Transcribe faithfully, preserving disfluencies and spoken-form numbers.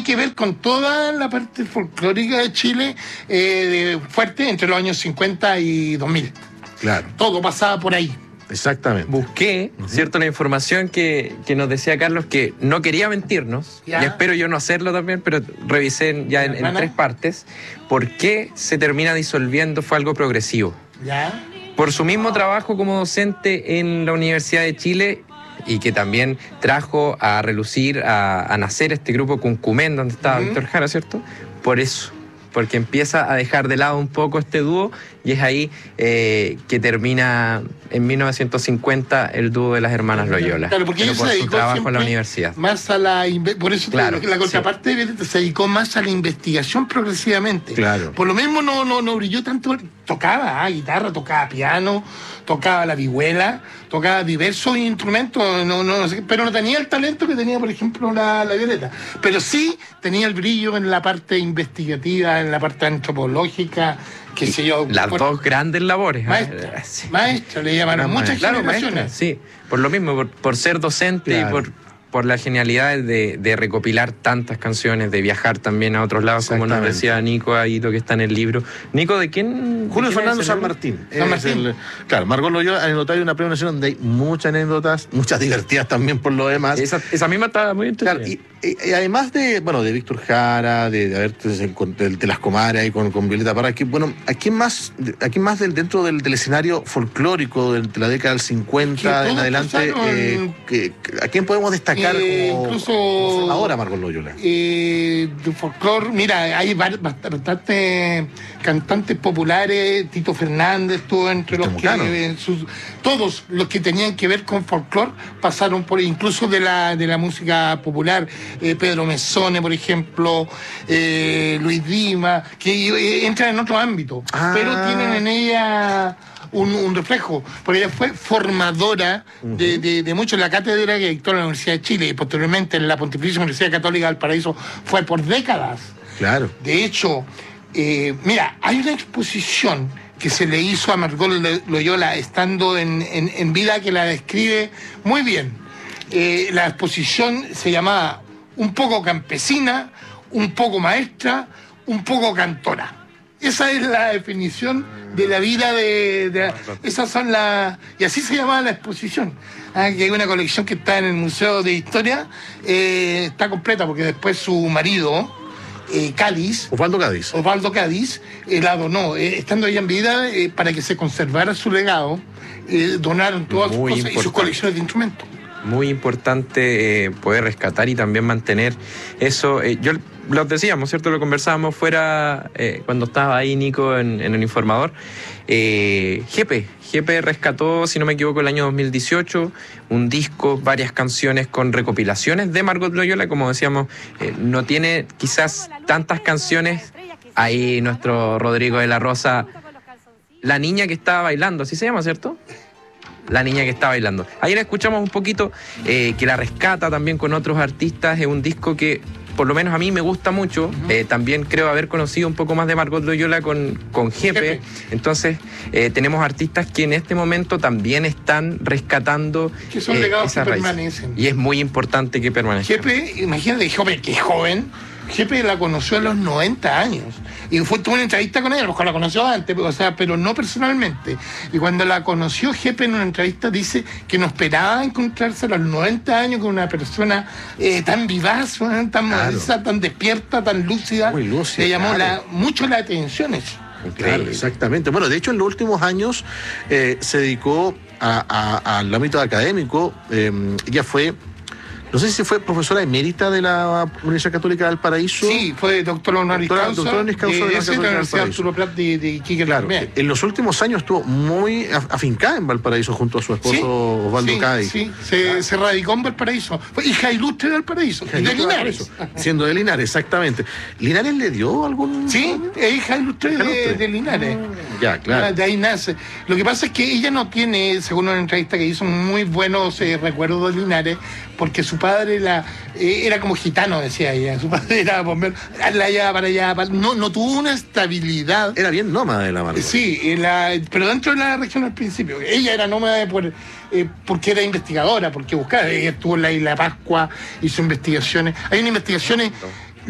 tiene que ver con toda la parte folclórica de Chile eh, de, fuerte entre los años cincuenta y dos mil. Claro. Todo pasaba por ahí. Exactamente. Busqué, uh-huh. ¿cierto?, la información que, que nos decía Carlos, que no quería mentirnos, ¿ya? Y espero yo no hacerlo también, pero revisé ya en, en tres partes, por qué se termina disolviendo. Fue algo progresivo. ¿Ya? Por su mismo trabajo como docente en la Universidad de Chile, y que también trajo a relucir, a, a nacer este grupo Cuncumén, donde estaba uh-huh. Víctor Jara, ¿cierto? Por eso, porque empieza a dejar de lado un poco este dúo, y es ahí eh, que termina en mil novecientos cincuenta el dúo de las hermanas Loyola. Claro, porque pero ella por se su dedicó trabajo en la universidad. Más a la por eso claro, la contraparte sí. se dedicó más a la investigación progresivamente. Claro. Por lo mismo no, no, no brilló tanto, tocaba ah, guitarra, tocaba piano, tocaba la vihuela, tocaba diversos instrumentos, no, no, no sé, pero no tenía el talento que tenía, por ejemplo, la, la Violeta. Pero sí tenía el brillo en la parte investigativa, en la parte antropológica, qué sé yo. Las por, dos grandes labores. Maestra, ¿eh? Sí. maestra le llamaron muchas claro, generaciones. Maestra, sí, por lo mismo, por, por ser docente claro. y por, por la genialidad de, de recopilar tantas canciones, de viajar también a otros lados, como nos decía Nico ahí, lo que está en el libro. Nico, ¿de quién? Julio ¿de quién Fernando San Martín. San Martín. El, claro, Margot Loyola, anecdotario de una Premio Nacional donde hay muchas anécdotas, muchas divertidas también por lo demás. Esa, esa misma estaba muy entretenida. Claro, y, y, y además de, bueno, de Víctor Jara, de, de haber de, de las comaras y con, con Violeta Parra, que, bueno, ¿a quién más, a quién más del, dentro del, del escenario folclórico de la década del cincuenta en adelante, eh, que, ¿a quién podemos destacar eh, como, incluso, como ahora Margot Loyola? Eh, de folclore, mira, hay bastantes cantantes populares, Tito Fernández estuvo entre los que en sus, todos los que tenían que ver con folclore pasaron por, incluso de la de la música popular, eh, Pedro Mezzone, por ejemplo, eh, Luis Dima, que eh, entran en otro ámbito, ah. pero tienen en ella un, un reflejo, porque ella fue formadora uh-huh. de, de, de mucho en la cátedra que dictó en la Universidad de Chile y posteriormente en la Pontificia Universidad Católica del Paraíso, fue por décadas. Claro. De hecho, eh, mira, hay una exposición que se le hizo a Margot Loyola estando en, en, en vida que la describe muy bien. Eh, la exposición se llamaba Un poco campesina, un poco maestra, un poco cantora. Esa es la definición de la vida de... de esas son las... Y así se llamaba la exposición. Ah, que hay una colección que está en el Museo de Historia, eh, está completa porque después su marido... Eh, Cádiz, Osvaldo Cádiz, Osvaldo Cádiz eh, la donó, eh, estando ella en vida, eh, para que se conservara su legado, eh, donaron todas Muy sus cosas y sus colecciones de instrumentos. Muy importante eh, poder rescatar y también mantener eso. Eh, yo lo decíamos, ¿cierto? Lo conversábamos fuera eh, cuando estaba ahí Nico en, en el Informador. Eh, Jepe, Jepe rescató, si no me equivoco, el año dos mil dieciocho, un disco, varias canciones con recopilaciones de Margot Loyola, como decíamos, eh, no tiene quizás tantas canciones. Ahí nuestro Rodrigo de la Rosa, La niña que estaba bailando, así se llama, ¿cierto? La niña que está bailando. Ayer escuchamos un poquito eh, que la rescata también con otros artistas. Es un disco que por lo menos a mí me gusta mucho. Uh-huh. Eh, también creo haber conocido un poco más de Margot Loyola con, con Jepe. Entonces eh, tenemos artistas que en este momento también están rescatando que son eh, legados que permanecen. Y es muy importante que permanezcan. Jepe, imagínate, joven, que es joven. Jepe la conoció a los noventa años y fue, tuvo una entrevista con ella, a lo mejor la conoció antes, o sea, pero no personalmente. Y cuando la conoció, Jepe en una entrevista dice que no esperaba encontrarse a los noventa años con una persona eh, tan vivaz, tan claro. moderna, tan despierta, tan lúcida. Muy lúcida. Le llamó claro. la, mucho la atención eso. Claro, exactamente. Bueno, de hecho, en los últimos años eh, se dedicó a, a, al ámbito académico. Eh, ella fue... No sé si fue profesora emérita de la Universidad Católica del Paraíso. Sí, fue doctora honoris causa. Doctora honoris causa de, de la, la Universidad Arturo Prat de, de Iquique. Claro, en los últimos años estuvo muy afincada en Valparaíso junto a su esposo ¿Sí? Osvaldo sí, Cádiz. Sí, se, claro. se radicó en Valparaíso. Fue hija ilustre de Valparaíso. Y de Linares. Siendo de Linares, exactamente. ¿Linares le dio algún...? Sí, es hija ilustre de, de Linares. Ya, claro. De ahí nace. Lo que pasa es que ella no tiene, según una entrevista que hizo, muy buenos eh, recuerdos de Linares, porque su padre la, eh, era como gitano, decía ella. Su padre era bombero, allá para allá, para, no, no tuvo una estabilidad. Era bien nómada de la Margot. Sí, la, pero dentro de la región al principio. Ella era nómada por, eh, porque era investigadora, porque buscaba. Ella estuvo en la Isla Pascua, hizo investigaciones. Hay unas investigaciones